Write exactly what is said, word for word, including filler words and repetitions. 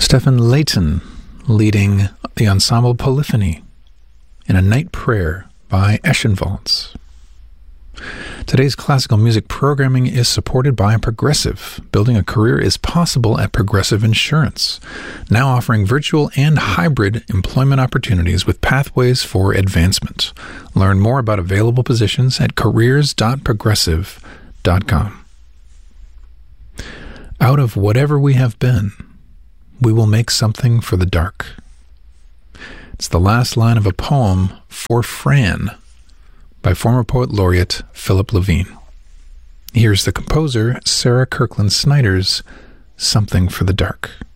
Stephen Layton leading the ensemble Polyphony in A Night Prayer by Eschenwalds. Today's classical music programming is supported by Progressive. Building a career is possible at Progressive Insurance, now offering virtual and hybrid employment opportunities with pathways for advancement. Learn more about available positions at careers dot progressive dot com. Out of whatever we have been, we will make something for the dark. It's the last line of a poem, For Fran, by former poet laureate Philip Levine. Here's the composer Sarah Kirkland Snyder's Something for the Dark.